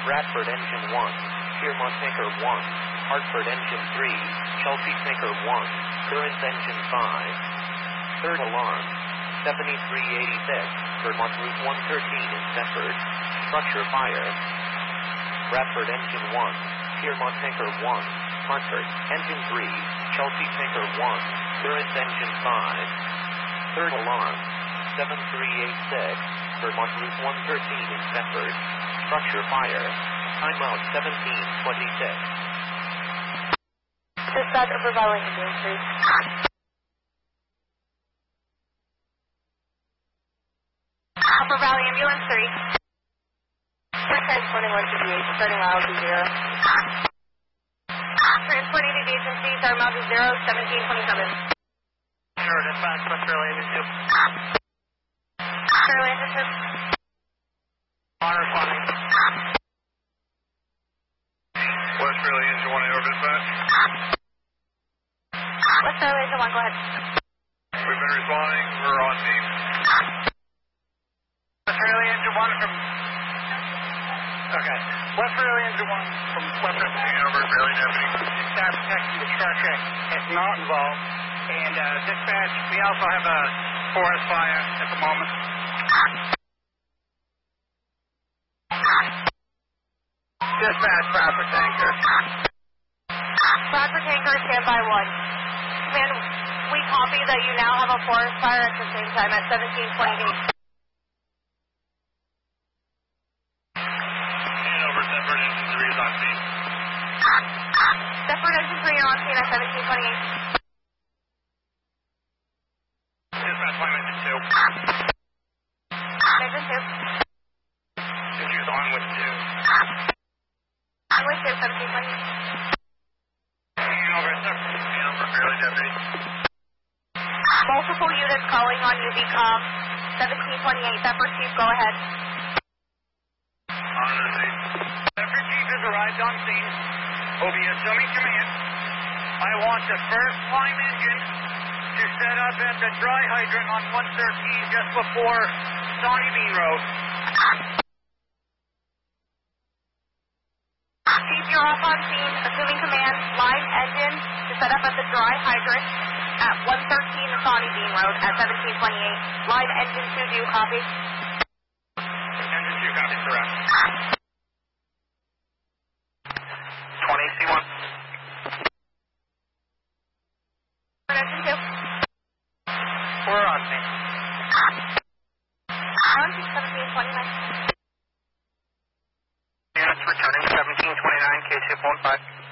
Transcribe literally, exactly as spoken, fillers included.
Bradford engine one, Piermont tanker one, Hartford engine three, Chelsea tanker one, Current engine five. Third alarm, seventy-three eighty-six, Vermont Route one thirteen in Thetford, structure fire. Bradford engine one, Piermont tanker one, Hartford engine three, Chelsea tanker one, Current engine five. Third alarm, seventy-three eighty-six, Vermont Route one thirteen in Thetford, structure fire. Timeout seventeen twenty-six. Dispatch Upper Valley Ambulance three. Upper Valley Ambulance three. twenty-one fifty-eight, starting miles to zero. Transporting to the agency, starting miles to zero, seventeen twenty-seven. Sure, dispatch, West Fairley Engine two. Fairley Engine two. On responding. West Fairley Engine one, your dispatch. West Fairley Engine one, go ahead. We've been responding, we're on scene. West Fairley Engine one from... Okay. West Fairley Engine one from West Fairley. Over, Fairley Deputy. Staff protection destruction is not involved. And uh, dispatch, we also have a forest fire at the moment. Dispatch, Bradford tanker. Bradford tanker, standby one. Command, we copy that you now have a forest fire at the same time at seventeen twenty-eight. Thetford Engine three is on scene. Thetford Engine three on scene at seventeen twenty-eight. Dispatch, Lime Engine two. Engine two. Engine's on with two. On with two, seventeen twenty-eight. Hanging over at Thetford. Hanging over Fairley Deputy. Multiple units calling on U V COM. seventeen twenty-eight, Thetford Chief, go ahead. On the scene. Thetford Chief has arrived on scene. Will be assuming command. I want the first Lime engine to set up at the dry hydrant on one thirteen just before Sawney Bean Road. Chief, you're off on scene, assuming command, Lime engine to set up at the dry hydrant at one thirteen Sawney Bean Road at seventeen twenty-eight. Lime engine two, do you copy? Engine two copies, correct. twenty C one. Engine two. We're on scene. On scene, seventeen twenty-nine. Units returning seventeen twenty-nine, K two point five.